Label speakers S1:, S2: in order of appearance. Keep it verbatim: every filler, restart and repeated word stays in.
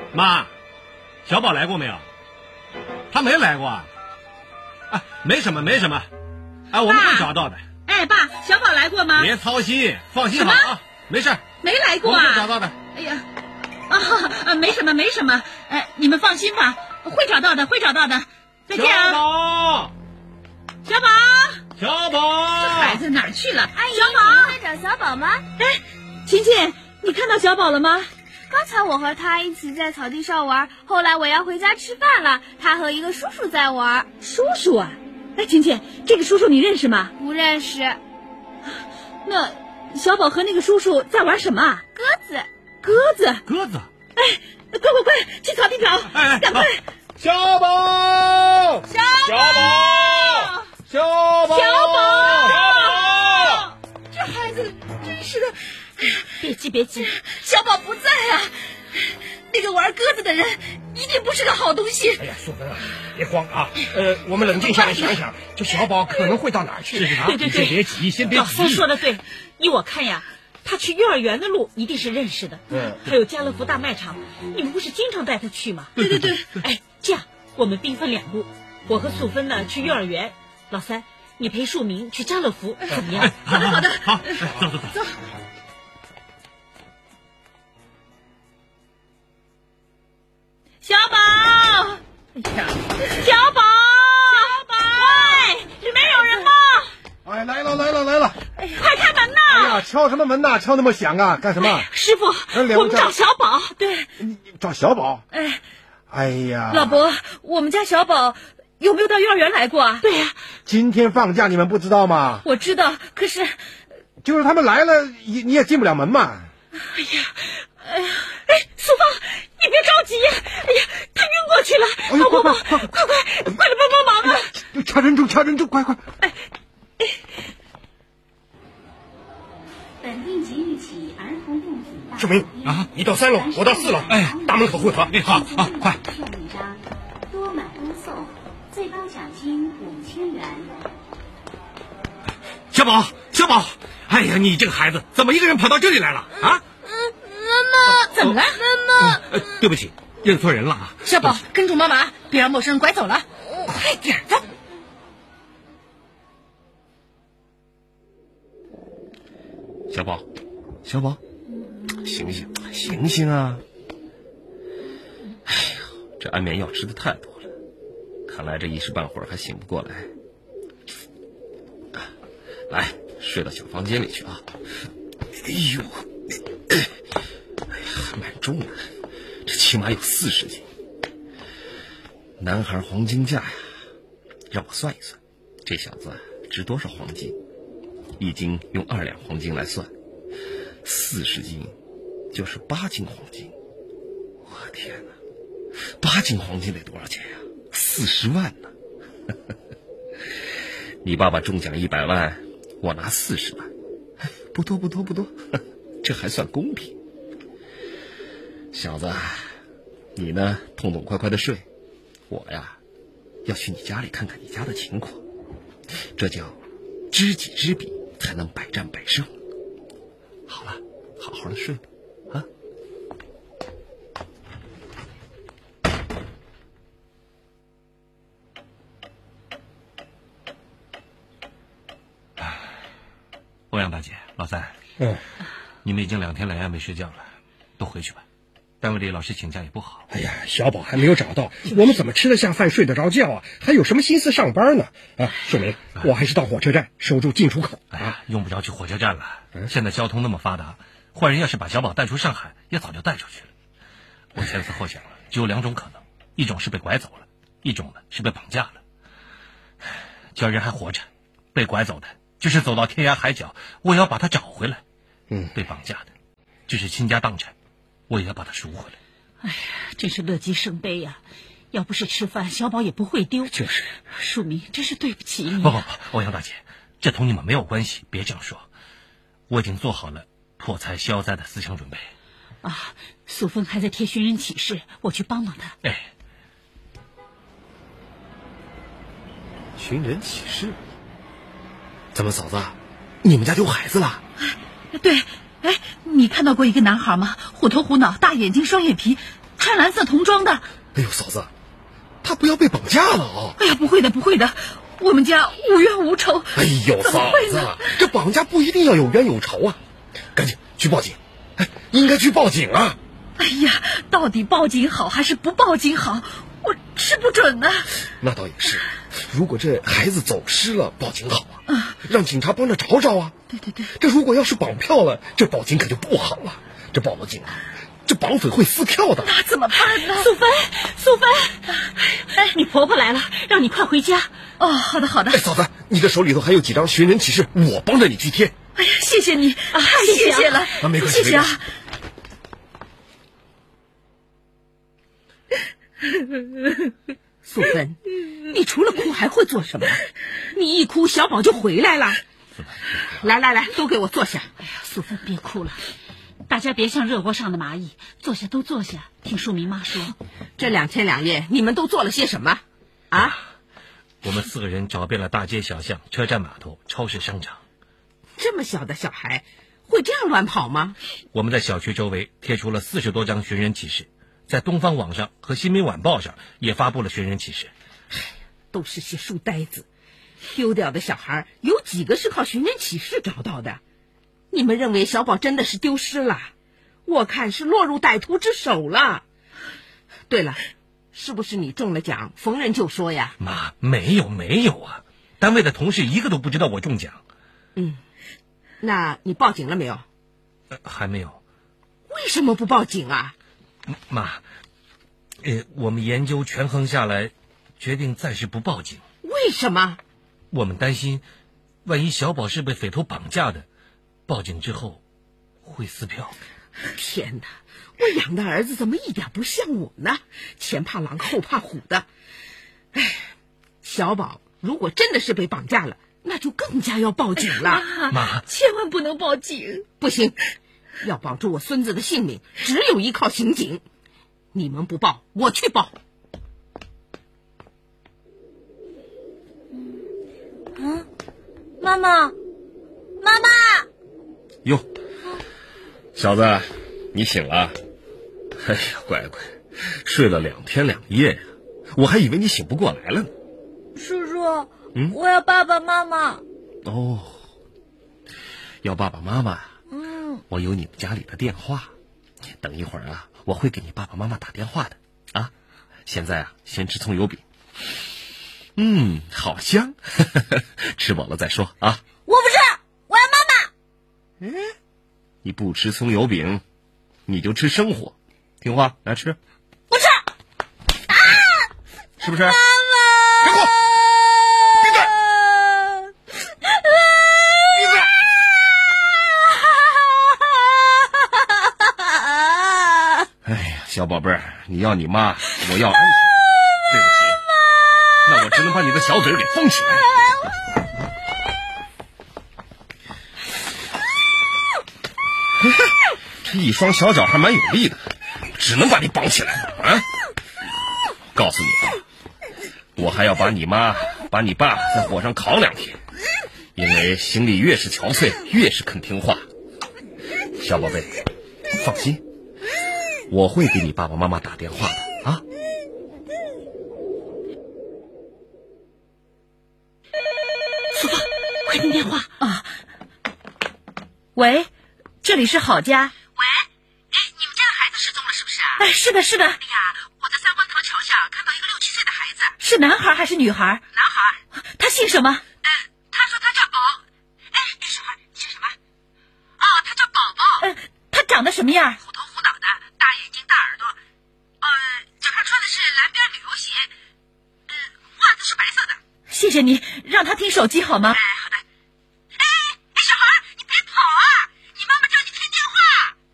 S1: 妈，小宝来过没有？他没来过啊。啊，没什么，没什么。哎，我们会找到的。
S2: 哎，爸，小宝来过吗？
S1: 别操心，放心好啊，没事。
S2: 没来过啊。
S1: 我们会找到的。
S2: 哎呀，啊，没什么，没什么。哎，你们放心吧，会找到的，会找到的。再见啊。
S1: 小宝，
S2: 小宝，
S1: 小宝，
S2: 这孩子哪儿去了？
S3: 阿姨，
S2: 小宝，
S3: 你在找小宝吗？
S2: 哎，琴琴，你看到小宝了吗？
S3: 刚才我和他一起在草地上玩，后来我要回家吃饭了，他和一个叔叔在玩。
S2: 叔叔啊？哎，琴琴，这个叔叔你认识吗？
S3: 不认识。
S2: 那小宝和那个叔叔在玩什么啊？
S3: 鸽子。
S2: 鸽子？
S1: 鸽子？
S2: 哎，快快快，去草地找！
S1: 哎，
S2: 赶快！
S1: 小宝，
S2: 小
S1: 宝，小宝，
S2: 小宝，
S1: 小宝，
S2: 这孩子真是的！哎呀，别急别急，小宝不在啊！那个玩鸽子的人一定不是个好东西。
S4: 哎呀，素芬啊，别慌啊，呃，我们冷静下来想想，这小宝可能会到哪儿去啊？
S2: 对对对，
S4: 先别急，先别急。
S2: 老三说的对，依我看呀，他去幼儿园的路一定是认识的。
S4: 嗯，
S2: 还有家乐福大卖场，你们不是经常带他去吗？
S1: 对对对。
S2: 哎，这样我们兵分两路，我和素芬呢去幼儿园，老三你陪树明去家乐福，怎么样？
S1: 好的好的，好，走走走。
S2: 走。小宝，哎呀，小宝，小宝，喂，里面有人吗？
S5: 哎，来了来了来了！
S2: 哎，快开门呐！
S5: 哎呀，敲什么门呐？敲那么响啊？干什么？
S2: 师傅，我们找小宝。对，
S5: 你找小宝？
S2: 哎，
S5: 哎呀，
S2: 老伯，我们家小宝有没有到幼儿园来过啊？对呀，
S5: 今天放假，你们不知道吗？
S2: 我知道，可是
S5: 就是他们来了，你你也进不了门嘛。
S2: 哎呀，哎呀，哎，素芳，你别着急呀！哎呀，他晕过去了，
S5: 哎呀，
S2: 老伯伯，
S5: 快快
S2: 快快快来帮帮忙啊！
S5: 掐人中，掐人中，快快！
S2: 哎哎。
S6: 本定即日起，儿童用品大
S4: 树明啊，你到三楼，我到四楼，哎，大门口汇合。哎，好好快。
S6: 券一张，多买多送，最高奖金五千元。
S1: 小宝，小宝，哎呀，你这个孩子怎么一个人跑到这里来了啊？
S3: 嗯，妈妈，
S2: 怎么了？
S3: 妈妈，
S1: 呃，对不起，认错人了啊。
S2: 小宝，跟住妈妈，别让陌生人拐走了。快点的。
S4: 小宝，小宝，醒醒，醒醒啊！哎呀，这安眠药吃的太多了，看来这一时半会儿还醒不过来。来，睡到小房间里去啊！哎呦，哎呀，蛮重的，这起码有四十斤。男孩黄金价呀，让我算一算，这小子值多少黄金？一斤用二两黄金来算，四十斤就是八斤黄金。我天哪，八斤黄金得多少钱呀？四十万呢！你爸爸中奖一百万，我拿四十万，不多不多不多，这还算公平。小子，你呢，痛痛快快的睡，我呀，要去你家里看看你家的情况，这叫知己知彼，才能百战百胜。好了，好好的睡吧，啊！
S1: 欧阳大姐，老三，
S4: 嗯，
S1: 你们已经两天两夜没睡觉了，都回去吧。单位里老是请假也不好。
S4: 哎呀，小宝还没有找到，我们怎么吃得下饭、睡得着觉啊？还有什么心思上班呢？啊，秀梅，我还是到火车站守住进出口。
S1: 哎呀，用不着去火车站了，现在交通那么发达，坏人要是把小宝带出上海，也早就带出去了。我前思后想了，只有两种可能，一种是被拐走了，一种呢是被绑架了。只要人还活着，被拐走的就是走到天涯海角，我也要把他找回来。
S4: 嗯，
S1: 被绑架的就是倾家荡产，我也要把他赎回来。
S2: 哎呀，真是乐极生悲呀！要不是吃饭，小宝也不会丢。
S4: 就是，
S2: 树明，真是对不起你。
S1: 不不不，欧阳大姐，这同你们没有关系，别这样说。我已经做好了破财消灾的思想准备。
S2: 啊，素芬还在贴寻人启事，我去帮帮他。
S1: 哎，
S4: 寻人启事？怎么，嫂子，你们家有孩子了？
S2: 对，哎，你看到过一个男孩吗？虎头虎脑，大眼睛，双眼皮， 穿蓝色童装的。
S4: 哎呦，嫂子，他不要被绑架了哦！
S2: 哎呀，不会的，不会的，我们家无冤无仇。
S4: 哎呦，嫂子，这绑架不一定要有冤有仇啊！赶紧去报警！哎，应该去报警啊！
S2: 哎呀，到底报警好还是不报警好？我吃不准呢。
S4: 那倒也是，如果这孩子走失了，报警好啊，嗯、让警察帮着找找啊。
S2: 对对对，
S4: 这如果要是绑票了，这报警可就不好了。这报了警啊，这绑匪会撕票的。
S2: 那怎么办呢？
S3: 素芬，素芬，哎，你婆婆来了，让你快回家。
S2: 哦，好的好的。
S4: 哎，嫂子，你这手里头还有几张寻人启事，我帮着你去贴。
S2: 哎呀，谢谢你，啊、太谢谢了。
S4: 啊，没关系，
S2: 谢谢啊。
S7: 素芬，你除了哭还会做什么？你一哭，小宝就回来了。来来来，都给我坐下。
S2: 哎呀，素芬别哭了，大家别像热锅上的蚂蚁，坐下都坐下。听淑明妈说，
S7: 这两天两夜你们都做了些什么？啊？
S1: 我们四个人找遍了大街小巷、车站码头、超市商场。
S7: 这么小的小孩会这样乱跑吗？
S1: 我们在小区周围贴出了四十多张寻人启事。在东方网上和新民晚报上也发布了寻人启事。
S7: 都是些书呆子，丢掉的小孩有几个是靠寻人启事找到的？你们认为小宝真的是丢失了？我看是落入歹徒之手了。对了，是不是你中了奖，逢人就说呀？
S1: 妈，没有没有啊，单位的同事一个都不知道我中奖。
S7: 嗯，那你报警了没有？
S1: 呃，还没有。
S7: 为什么不报警啊？
S1: 妈，呃，我们研究权衡下来，决定暂时不报警。
S7: 为什么？
S1: 我们担心，万一小宝是被匪徒绑架的，报警之后会撕票。
S7: 天哪，我养的儿子怎么一点不像我呢？前怕狼后怕虎的。哎，小宝如果真的是被绑架了，那就更加要报警了。
S2: 哎、妈，千万不能报警！
S7: 不行。要保住我孙子的性命，只有依靠刑警。你们不报，我去报。
S3: 嗯，妈妈，妈妈。
S4: 哟，小子，你醒了？哎呀，乖乖，睡了两天两夜呀，我还以为你醒不过来了呢。
S3: 叔叔，
S4: 嗯，
S3: 我要爸爸妈妈。
S4: 哦，要爸爸妈妈。
S3: 嗯，
S4: 我有你们家里的电话，等一会儿啊，我会给你爸爸妈妈打电话的啊。现在啊，先吃葱油饼。嗯，好香，吃饱了再说啊。
S3: 我不吃，我要妈
S4: 妈。哎，你不吃葱油饼，你就吃生活，听话来吃。
S3: 不吃。啊！
S4: 是不是？
S3: 妈妈，
S4: 别哭。小宝贝儿，你要你妈，我要安全。对不起，那我只能把你的小嘴给封起来。这一双小脚还蛮有力的，只能把你绑起来了啊！告诉你，我还要把你妈、把你爸在火上烤两天，因为心里越是憔悴，越是肯听话。小宝贝，放心。我会给你爸爸妈妈打电话的啊！
S2: 苏芳，快听电话啊！喂，这里是郝家。
S8: 喂，哎，你们家的孩子失踪了是不是啊？
S2: 哎，是的，是的。
S8: 哎呀，我在三官塘桥下看到一个六七岁的孩子。
S2: 是男孩还是女孩？
S8: 男孩。
S2: 他姓什么？
S8: 呃，他说他叫宝。哎，哎，小孩，你姓什么？哦，他叫宝宝。
S2: 呃，他长得什么样？
S8: 虎头虎脑的。大眼睛大耳朵，呃，脚上穿的是蓝边旅游鞋，呃，袜子是白色的。
S2: 谢谢你，让他听手机好吗？
S8: 哎，